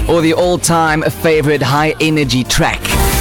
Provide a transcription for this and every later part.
or the all-time favorite high-energy track?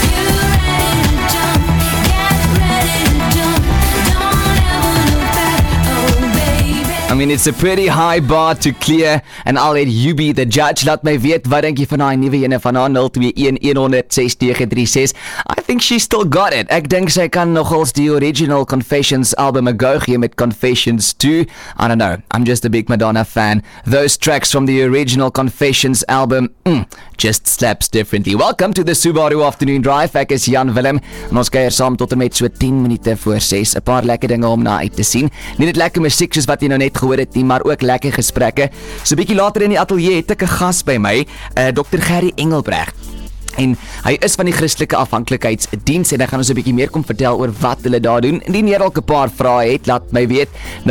I mean, it's a pretty high bar to clear, and I'll let you be the judge. Laat my weet, wat dink jy van die nuwe ene van haar 021-100-636? I think she still got it. Ek dink sy kan nogals die original Confessions album 'n go gee met Confessions 2. I don't know, I'm just a big Madonna fan. Those tracks from the original Confessions album, just slaps differently. Welcome to the Subaru Afternoon Drive. Ek is Jan Willem, en ons kuier saam tot en met so 10 minute voor 6. 'n Paar lekker dinge om na uit te sien. Nie net lekker musiek soos wat jy nou net gehoor het nie, maar ook lekker gesprekke. So 'n bietjie later in die ateljee het ek 'n gas by my, Dr. Gerry Engelbrecht. En hy is van die Christelike Afhanklikheidsdiens en hy gaan ons 'n bietjie meer kom vertel oor wat hulle daar doen. Indien jy dalk 'n paar vrae het, laat my weet.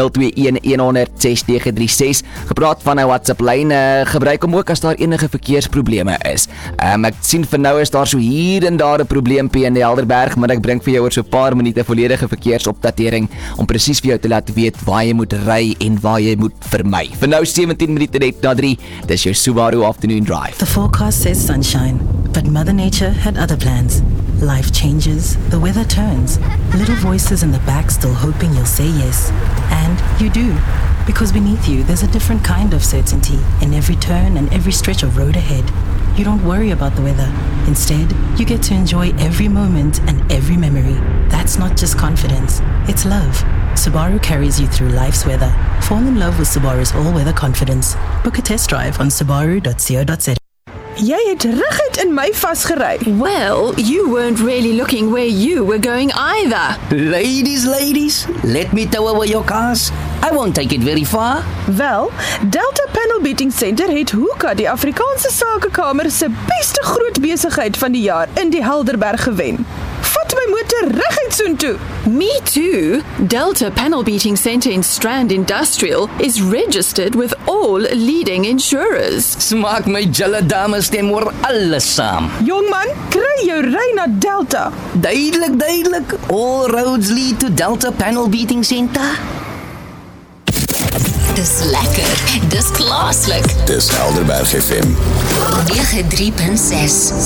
021-100-636. Gepraat van 'n WhatsApp lyn, gebruik hom ook as daar enige verkeersprobleme is. Ek sien vir nou is daar so hier en daar 'n probleempie in die Helderberg, maar ek bring vir jou oor so 'n paar minute volledige verkeersopdatering om presies vir jou te laat weet waar jy moet ry en waar jy moet vermy. Vir nou 17 minute net na 3. Dis jou Subaru Afternoon Drive. The forecast says sunshine, but Mother Nature had other plans. Life changes, the weather turns. Little voices in the back still hoping you'll say yes. And you do. Because beneath you, there's a different kind of certainty in every turn and every stretch of road ahead. You don't worry about the weather. Instead, you get to enjoy every moment and every memory. That's not just confidence, it's love. Subaru carries you through life's weather. Fall in love with Subaru's all-weather confidence. Book a test drive on subaru.co.za. Jy het reguit in my vasgery. Well, you weren't really looking where you were going either. Ladies, let me tow away your cars. I won't take it very far. Wel, Delta Panel Beating Center het Hoeka, die Afrikaanse Sakekamer se beste groot besigheid van die jaar in die Helderberg gewen. Vat my motor reguit soontoe. Me too. Delta Panel Beating Center in Strand Industrial is registered with all leading insurers. Smaak my julle dames stem oor alles saam. Jongman, kry jou ry na Delta. Duidelik. All roads lead to Delta Panel Beating Center. Dis lekker, dis klaaslik. Dis Helderberg FM 93.6